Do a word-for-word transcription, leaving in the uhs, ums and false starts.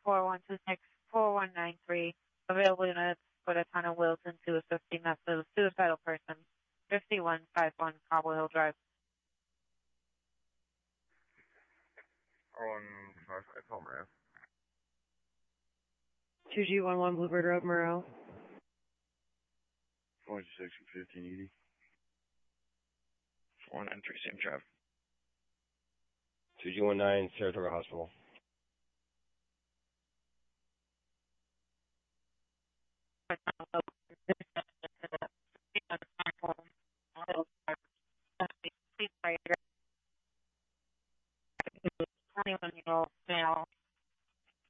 four one two six, four one nine three. Available units for the town of Wilton to assist the message suicidal person. fifty-one fifty-one Cobble Hill Drive. four one five five, Palmer. two G one one Bluebird Road, Monroe. four six fifteen eighty. four nine three, same drive. two G one nine, Saratoga Hospital.